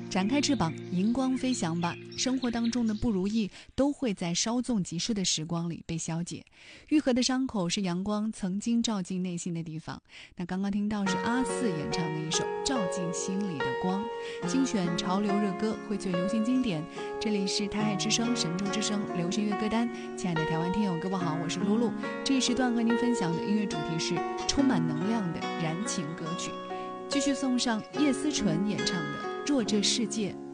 展开翅膀，荧光飞翔吧！生活当中的不如意都会在稍纵即逝的时光里被消解。愈合的伤口是阳光曾经照进内心的地方。那刚刚听到是阿四演唱的一首《照进心里的光》，精选潮流热歌，荟萃流行经典。这里是台海之声、神州之声流行乐歌单。亲爱的台湾听友，各位好，我是露露。这一时段和您分享的音乐主题是充满能量的燃情歌曲。继续送上叶思纯演唱的《若这世界